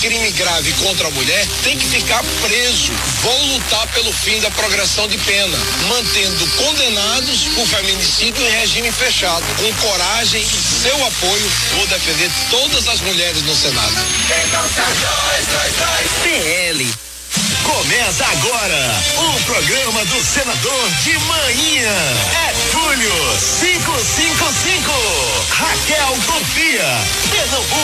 crime grave contra a mulher tem que ficar preso. Vou lutar pelo fim da progressão de pena, mantendo condenados por feminicídio em regime fechado. Com coragem e seu apoio, vou defender todas as mulheres no Senado. PL. Começa agora o programa do senador de manhã. É Túlio 555. Raquel Confia. Pernambuco.